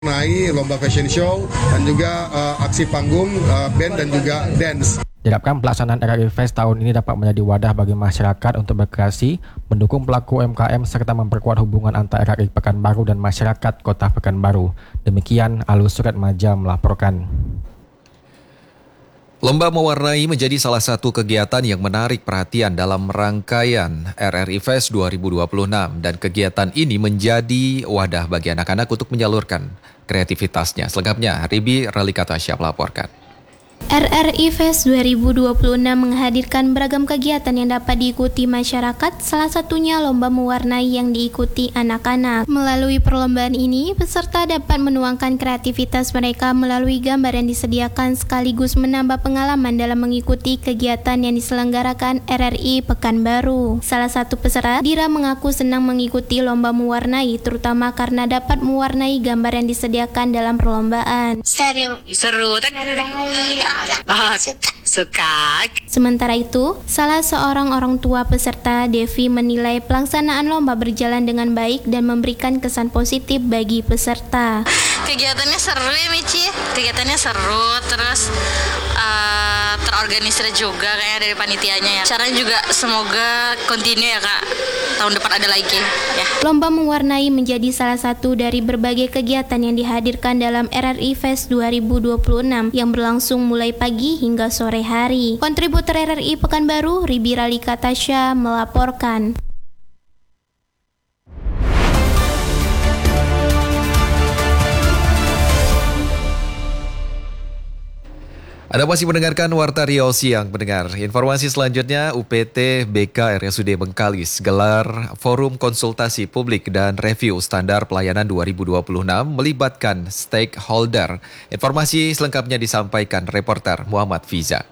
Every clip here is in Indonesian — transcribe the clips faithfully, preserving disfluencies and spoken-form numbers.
mewarnai lomba fashion show dan juga uh, aksi panggung, uh, band dan juga dance. Diharapkan pelaksanaan R R I Fest tahun ini dapat menjadi wadah bagi masyarakat untuk berkreasi, mendukung pelaku U M K M serta memperkuat hubungan antara R R I Pekanbaru dan masyarakat Kota Pekanbaru. Demikian Alus Surat Maja melaporkan. Lomba mewarnai menjadi salah satu kegiatan yang menarik perhatian dalam rangkaian R R I Fest dua ribu dua puluh enam dan kegiatan ini menjadi wadah bagi anak-anak untuk menyalurkan kreativitasnya. Selengkapnya, Ribi Relikatasya melaporkan. R R I Fest dua ribu dua puluh enam menghadirkan beragam kegiatan yang dapat diikuti masyarakat, salah satunya lomba mewarnai yang diikuti anak-anak. Melalui perlombaan ini, peserta dapat menuangkan kreativitas mereka melalui gambar yang disediakan sekaligus menambah pengalaman dalam mengikuti kegiatan yang diselenggarakan R R I Pekanbaru. Salah satu peserta, Dira, mengaku senang mengikuti lomba mewarnai, terutama karena dapat mewarnai gambar yang disediakan dalam perlombaan. Seru, seru, Oh, suka. Sementara itu, salah seorang orang tua peserta, Devi, menilai pelaksanaan lomba berjalan dengan baik dan memberikan kesan positif bagi peserta. Kegiatannya seru ya, Michi. Kegiatannya seru, terus uh, terorganisir juga kayak dari panitianya ya. Caranya juga semoga kontinu ya, Kak. Tahun depan ada lagi ya. Lomba mewarnai menjadi salah satu dari berbagai kegiatan yang dihadirkan dalam R R I Fest dua ribu dua puluh enam yang berlangsung mulai pagi hingga sore hari. Kontributor R R I Pekanbaru, Ribi Relikatasya melaporkan. Anda masih mendengarkan Warta Riau Siang, pendengar. Informasi selanjutnya, U P T B K R S U D Bengkalis gelar Forum Konsultasi Publik dan Review Standar Pelayanan dua ribu dua puluh enam melibatkan stakeholder. Informasi selengkapnya disampaikan reporter Muhammad Fiza.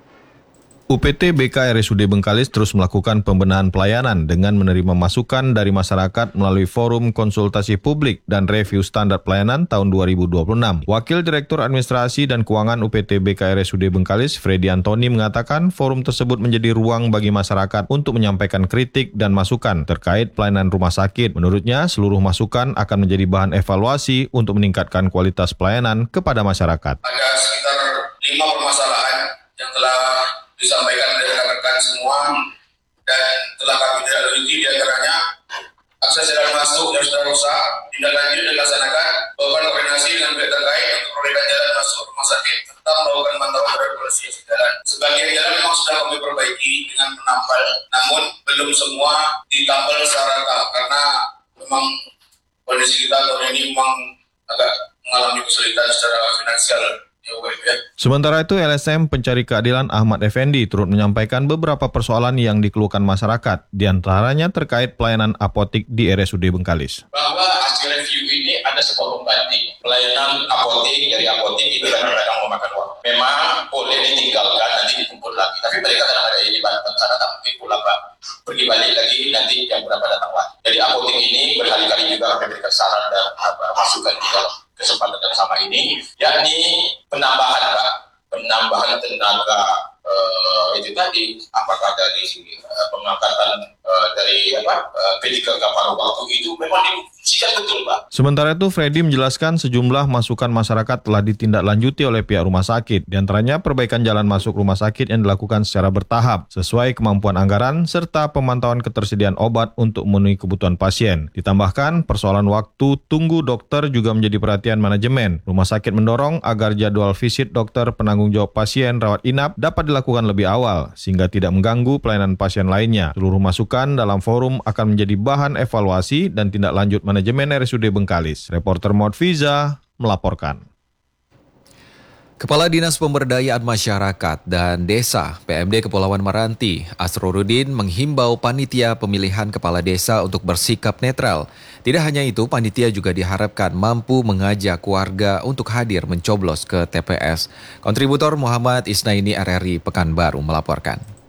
U P T B K R S U D Bengkalis terus melakukan pembenahan pelayanan dengan menerima masukan dari masyarakat melalui Forum Konsultasi Publik dan Review Standar Pelayanan tahun dua ribu dua puluh enam. Wakil Direktur Administrasi dan Keuangan U P T B K R S U D Bengkalis, Freddy Antoni, mengatakan forum tersebut menjadi ruang bagi masyarakat untuk menyampaikan kritik dan masukan terkait pelayanan rumah sakit. Menurutnya, seluruh masukan akan menjadi bahan evaluasi untuk meningkatkan kualitas pelayanan kepada masyarakat. Ada sekitar lima permasalahan yang telah disampaikan oleh rekan-rekan semua dan telah kami tindak-lanjuti, di antaranya akses jalan masuk yang sudah rusak, tindak lanjut dilaksanakan, melakukan koordinasi dengan pihak terkait untuk perbaikan jalan masuk rumah sakit serta melakukan pantauan terhadap kondisi jalan. Sebagian jalan memang sudah kami perbaiki dengan menampal, namun belum semua ditampal secara rata karena memang kondisi kita tahun ini memang agak mengalami kesulitan secara finansial. Sementara itu, L S M Pencari Keadilan Ahmad Effendi turut menyampaikan beberapa persoalan yang dikeluhkan masyarakat, diantaranya terkait pelayanan apotik di R S U D Bengkalis. Bahwa hasil review ini ada sebuah pembanding. Pelayanan apotik dari apotik itu kadang-kadang memakan waktu. Memang boleh ditinggalkan, nanti dikumpul lagi. Tapi mereka kadang-kadang ini bantuan sana tak mungkin pulang, Pak. Pergi balik lagi, nanti jam berapa datang lagi. Jadi apotik ini berkali-kali juga memberikan saran dan apa, masukan di dalam kesempatan yang sama ini, yakni penambahan Pak, penambahan tenaga uh, itu tadi, apakah dari uh, pengangkatan uh, dari apa uh, P tiga K paruh waktu itu memang difungsikan betul Pak. Sementara itu, Freddy menjelaskan sejumlah masukan masyarakat telah ditindaklanjuti oleh pihak rumah sakit, diantaranya perbaikan jalan masuk rumah sakit yang dilakukan secara bertahap, sesuai kemampuan anggaran, serta pemantauan ketersediaan obat untuk memenuhi kebutuhan pasien. Ditambahkan, persoalan waktu tunggu dokter juga menjadi perhatian manajemen. Rumah sakit mendorong agar jadwal visit dokter penanggung jawab pasien rawat inap dapat dilakukan lebih awal, sehingga tidak mengganggu pelayanan pasien lainnya. Seluruh masukan dalam forum akan menjadi bahan evaluasi dan tindak lanjut manajemen R S U D Bengkalis. Reporter Muhammad Fiza melaporkan. Kepala Dinas Pemberdayaan Masyarakat dan Desa P M D Kepulauan Meranti, Asrorudin, menghimbau panitia pemilihan kepala desa untuk bersikap netral. Tidak hanya itu, panitia juga diharapkan mampu mengajak warga untuk hadir mencoblos ke T P S. Kontributor Muhammad Isnaini R R I Pekanbaru melaporkan.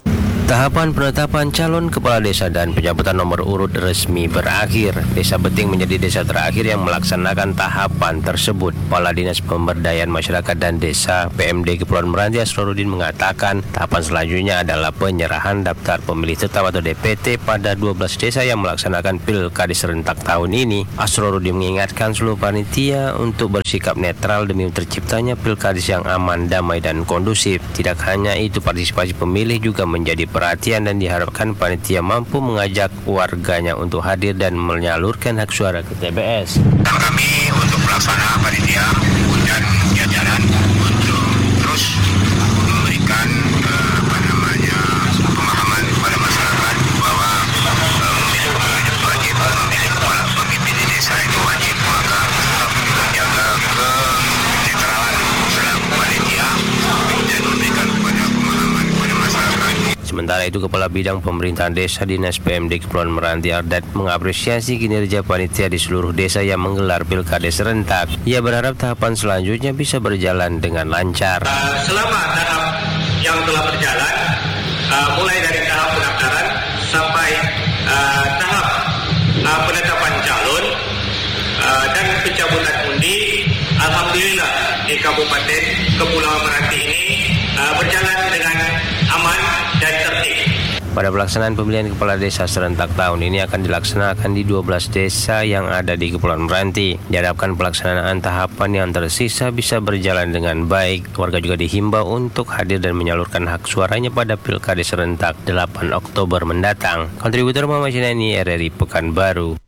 Tahapan penetapan calon kepala desa dan pencabutan nomor urut resmi berakhir. Desa Beting menjadi desa terakhir yang melaksanakan tahapan tersebut. Kepala Dinas Pemberdayaan Masyarakat dan Desa P M D Kepulauan Meranti Asrorudin mengatakan tahapan selanjutnya adalah penyerahan daftar pemilih tetap atau D P T pada dua belas desa yang melaksanakan pilkada serentak tahun ini. Asrorudin mengingatkan seluruh panitia untuk bersikap netral demi terciptanya pilkada yang aman, damai dan kondusif. Tidak hanya itu, partisipasi pemilih juga menjadi perhatian dan diharapkan panitia mampu mengajak warganya untuk hadir dan menyalurkan hak suara ke T B S. Dan kami untuk pelaksana panitia dan jajaran untuk terus memberikan eh, apa namanya pemahaman kepada masyarakat bahwa eh, memilih pemimpin itu wajib, memilih kepala pemimpin di desa itu wajib, maka menjaga kenetralan selaku panitia dan memberikan kepada pemahaman kepada masyarakat. Sementara itu, Kepala Bidang Pemerintahan Desa Dinas P M D Kepulauan Meranti Ardat mengapresiasi kinerja panitia di seluruh desa yang menggelar pilkada serentak. Ia berharap tahapan selanjutnya bisa berjalan dengan lancar. Uh, selama tahap yang telah berjalan, uh, mulai dari tahap pendaftaran sampai uh, tahap uh, penetapan calon uh, dan pencabutan undi, alhamdulillah di Kabupaten Kepulauan Meranti ini uh, berjalan dengan aman dan tertib. Pada pelaksanaan pemilihan kepala desa serentak tahun ini akan dilaksanakan di dua belas desa yang ada di Kepulauan Meranti. Diharapkan pelaksanaan tahapan yang tersisa bisa berjalan dengan baik. Warga juga dihimbau untuk hadir dan menyalurkan hak suaranya pada pilkada serentak delapan Oktober mendatang. Kontributor Muhammad Sinani, R R I Pekanbaru.